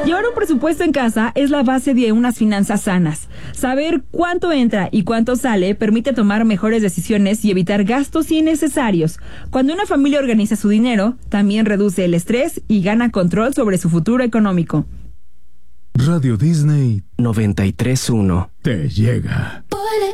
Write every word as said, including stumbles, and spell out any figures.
Llevar un presupuesto en casa es la base de unas finanzas sanas. Saber cuánto entra y cuánto sale permite tomar mejores decisiones y evitar gastos innecesarios. Cuando una familia organiza su dinero, también reduce el estrés y gana control sobre su futuro económico. Radio Disney noventa y tres punto uno te llega.